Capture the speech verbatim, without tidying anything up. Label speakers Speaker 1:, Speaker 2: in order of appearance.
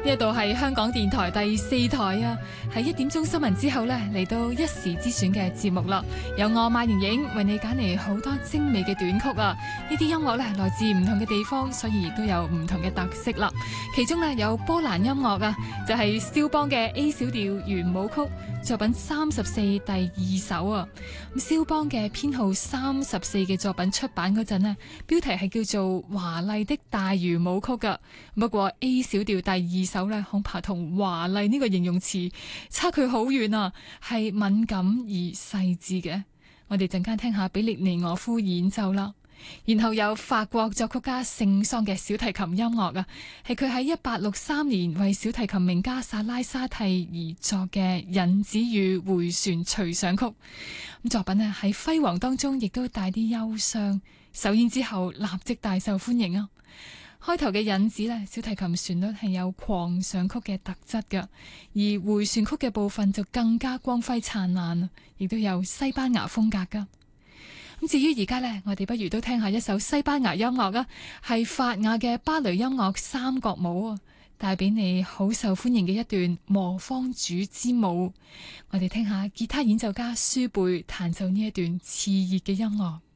Speaker 1: 呢一度係香港電台第四台啊，喺一點鐘新聞之後呢，嚟到一時之選嘅節目啦。有我馬盈盈為你揀嚟好多精美嘅短曲啊！呢啲音樂呢，來自唔同嘅地方，所以亦都有唔同嘅特色啦。其中呢，有波蘭音樂啊，就係肖邦嘅 A 小調圓舞曲作品三十四第二首啊。咁肖邦嘅編號三十四嘅作品出版嗰陣呢，標題係叫做華麗的大圓舞曲噶。不過 A 小調第二首呢，恐怕同華麗呢個形容詞差距好遠啊，係敏感而細緻嘅。我哋陣間聽下比列尼俄夫演奏啦。然後有法國作曲家聖桑嘅小提琴音樂啊，係佢喺一八六三年為小提琴名家薩拉沙蒂而作嘅引子與回旋隨想曲。咁作品呢喺輝煌當中亦都帶啲憂傷，首演之後立即大受歡迎啊。開頭嘅引子呢，小提琴旋律係有狂想曲嘅特質㗎，而回旋曲嘅部分就更加光輝燦爛，亦都有西班牙風格㗎。咁至於而家呢，我哋不如都聽下一首西班牙音樂啊，係法雅嘅芭蕾音樂三角舞啊，帶俾你好受歡迎嘅一段磨坊主之舞。我哋聽下吉他演奏家舒貝彈奏呢一段熾熱嘅音樂。